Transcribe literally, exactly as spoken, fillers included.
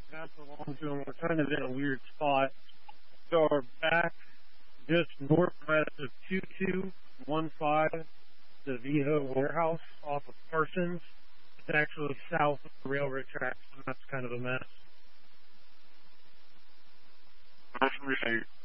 Not so long to them. We're kind of in a weird spot. So we're back just northwest of two two one five, the Viho warehouse off of Parsons. It's actually south of the railroad tracks, and that's kind of a mess. That's really